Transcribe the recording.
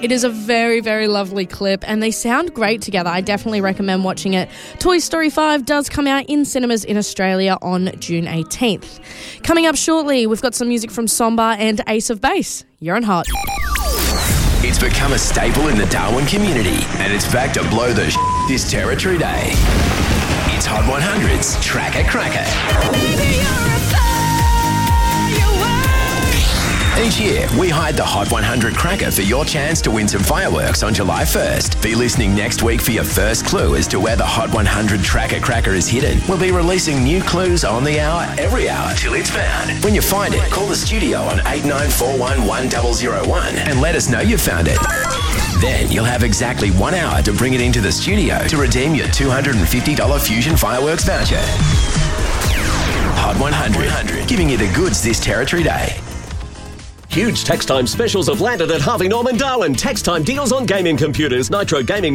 It is a very, very lovely clip and they sound great together. I definitely recommend watching it. Toy Story 5 does come out in cinemas in Australia on June 18th. Coming up shortly, we've got some music from Somba and Ace of Base. You're on Hot. It's become a staple in the Darwin community and it's back to blow the this Territory Day. It's Hot 100's Tracker Cracker. Each year, we hide the Hot 100 Cracker for your chance to win some fireworks on July 1st. Be listening next week for your first clue as to where the Hot 100 Tracker Cracker is hidden. We'll be releasing new clues on the hour, every hour, till it's found. When you find it, call the studio on 8941 1001 and let us know you found it. Then you'll have exactly 1 hour to bring it into the studio to redeem your $250 Fusion Fireworks voucher. Hot 100, giving you the goods this Territory Day. Huge Tax Time specials have landed at Harvey Norman Darwin. Tax Time deals on gaming computers, Nitro Gaming